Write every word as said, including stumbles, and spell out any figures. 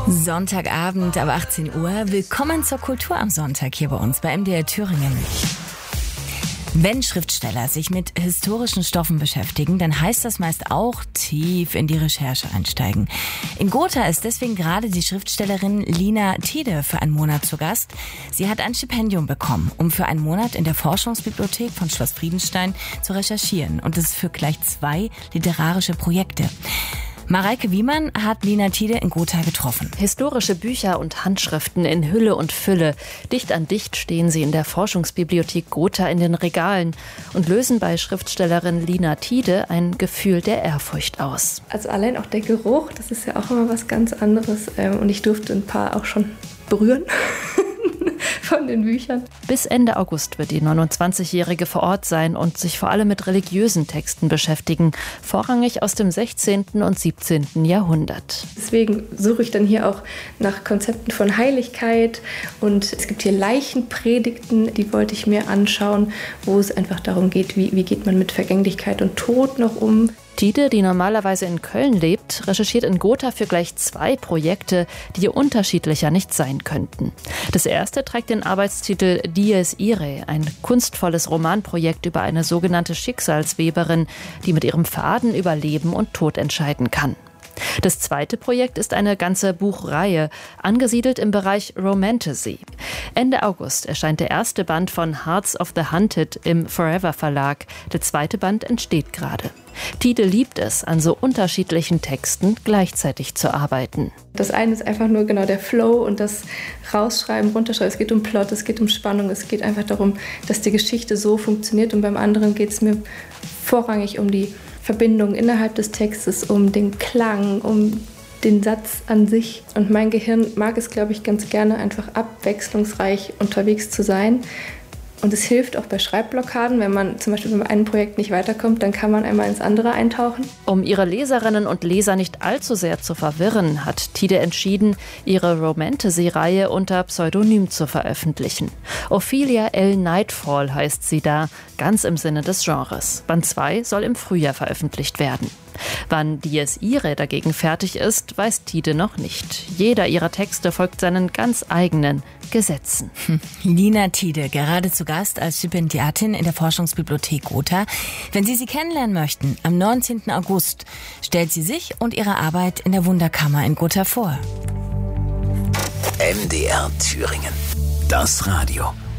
Sonntagabend ab achtzehn Uhr. Willkommen zur Kultur am Sonntag hier bei uns bei M D R Thüringen. Wenn Schriftsteller sich mit historischen Stoffen beschäftigen, dann heißt das meist auch tief in die Recherche einsteigen. In Gotha ist deswegen gerade die Schriftstellerin Lina Thiede für einen Monat zu Gast. Sie hat ein Stipendium bekommen, um für einen Monat in der Forschungsbibliothek von Schloss Friedenstein zu recherchieren. Und das für gleich zwei literarische Projekte. Mareike Wiemann hat Lina Thiede in Gotha getroffen. Historische Bücher und Handschriften in Hülle und Fülle. Dicht an dicht stehen sie in der Forschungsbibliothek Gotha in den Regalen und lösen bei Schriftstellerin Lina Thiede ein Gefühl der Ehrfurcht aus. Also allein auch der Geruch, das ist ja auch immer was ganz anderes. Und ich durfte ein paar auch schon berühren von den Büchern. Bis Ende August wird die neunundzwanzigjährige vor Ort sein und sich vor allem mit religiösen Texten beschäftigen, vorrangig aus dem sechzehnten und siebzehnten Jahrhundert. Deswegen suche ich dann hier auch nach Konzepten von Heiligkeit und es gibt hier Leichenpredigten, die wollte ich mir anschauen, wo es einfach darum geht, wie, wie geht man mit Vergänglichkeit und Tod noch um. Thiede, die normalerweise in Köln lebt, recherchiert in Gotha für gleich zwei Projekte, die unterschiedlicher nicht sein könnten. Das erste trägt den Arbeitstitel Dies Irae, ein kunstvolles Romanprojekt über eine sogenannte Schicksalsweberin, die mit ihrem Faden über Leben und Tod entscheiden kann. Das zweite Projekt ist eine ganze Buchreihe, angesiedelt im Bereich Romantasy. Ende August erscheint der erste Band von Hearts of the Hunted im Forever Verlag. Der zweite Band entsteht gerade. Thiede liebt es, an so unterschiedlichen Texten gleichzeitig zu arbeiten. Das eine ist einfach nur genau der Flow und das Rausschreiben, Runterschreiben. Es geht um Plot, es geht um Spannung, es geht einfach darum, dass die Geschichte so funktioniert. Und beim anderen geht es mir vorrangig um die Verbindung innerhalb des Textes, um den Klang, um den Satz an sich. Und mein Gehirn mag es, glaube ich, ganz gerne, einfach abwechslungsreich unterwegs zu sein. Und es hilft auch bei Schreibblockaden, wenn man zum Beispiel bei einem Projekt nicht weiterkommt, dann kann man einmal ins andere eintauchen. Um ihre Leserinnen und Leser nicht allzu sehr zu verwirren, hat Thiede entschieden, ihre Romantasy-Reihe unter Pseudonym zu veröffentlichen. Ophelia L. Nightfall heißt sie da, ganz im Sinne des Genres. Band zwei soll im Frühjahr veröffentlicht werden. Wann Dies Irae dagegen fertig ist, weiß Thiede noch nicht. Jeder ihrer Texte folgt seinen ganz eigenen Gesetzen. Hm. Lina Thiede, gerade zu Gast als Stipendiatin in der Forschungsbibliothek Gotha. Wenn Sie sie kennenlernen möchten, am neunzehnten August stellt sie sich und ihre Arbeit in der Wunderkammer in Gotha vor. M D R Thüringen. Das Radio.